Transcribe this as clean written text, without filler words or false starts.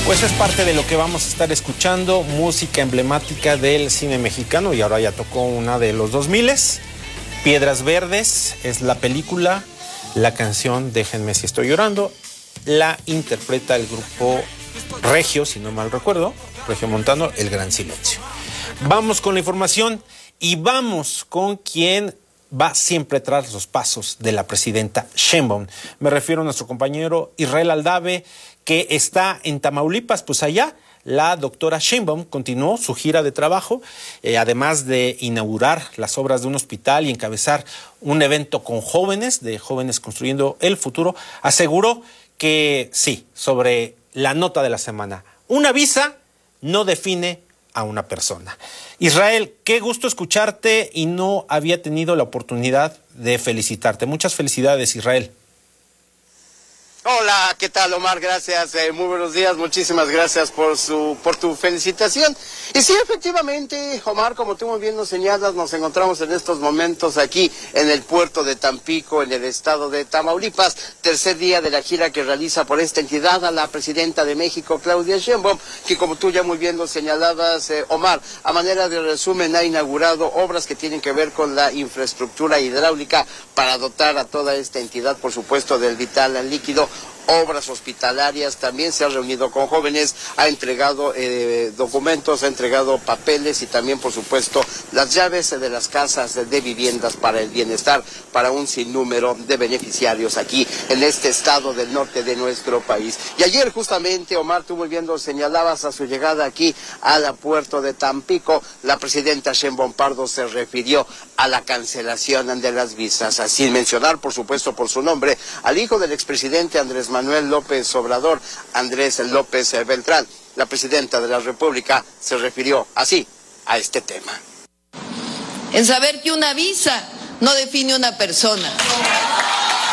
Pues es parte de lo que vamos a estar escuchando, música emblemática del cine mexicano, y ahora ya tocó una de los 2000. Piedras Verdes es la película, la canción Déjenme si estoy llorando, la interpreta el grupo Regio, si no mal recuerdo, Regiomontano, El Gran Silencio. Vamos con la información y vamos con quien va siempre tras los pasos de la presidenta Sheinbaum. Me refiero a nuestro compañero Israel Aldave, que está en Tamaulipas. Pues allá la doctora Sheinbaum continuó su gira de trabajo, además de inaugurar las obras de un hospital y encabezar un evento con jóvenes, de Jóvenes Construyendo el Futuro. Aseguró que sí, sobre la nota de la semana, una visa no define a una persona. Israel, qué gusto escucharte y no había tenido la oportunidad de felicitarte. Muchas felicidades, Israel. Hola, ¿qué tal, Omar? Gracias, muy buenos días, muchísimas gracias por tu felicitación. Y sí, efectivamente, Omar, como tú muy bien nos señalas, nos encontramos en estos momentos aquí en el puerto de Tampico, en el estado de Tamaulipas, tercer día de la gira que realiza por esta entidad a la presidenta de México, Claudia Sheinbaum, que como tú ya muy bien nos señalabas, Omar, a manera de resumen ha inaugurado obras que tienen que ver con la infraestructura hidráulica para dotar a toda esta entidad, por supuesto, del vital líquido, obras hospitalarias, también se ha reunido con jóvenes, ha entregado documentos, ha entregado papeles y también, por supuesto, las llaves de las casas de viviendas para el bienestar para un sinnúmero de beneficiarios aquí en este estado del norte de nuestro país. Y ayer justamente, Omar, tú muy bien lo señalabas, a su llegada aquí al puerto de Tampico, la presidenta Sheinbaum Pardo se refirió a la cancelación de las visas, sin mencionar, por supuesto, por su nombre, al hijo del expresidente Andrés Manuel López Obrador, Andrés López Beltrán. La presidenta de la República se refirió así a este tema. En saber que una visa no define una persona.